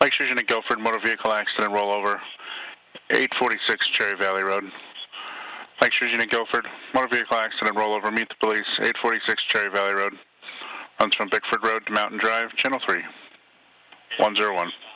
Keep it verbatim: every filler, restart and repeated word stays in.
Mike Sturgeon in Guilford, motor vehicle accident, rollover, eight forty-six Cherry Valley Road. Mike Sturgeon in Guilford, motor vehicle accident, rollover, meet the police, eight forty-six Cherry Valley Road. Runs from Bickford Road to Mountain Drive, Channel three, one zero one.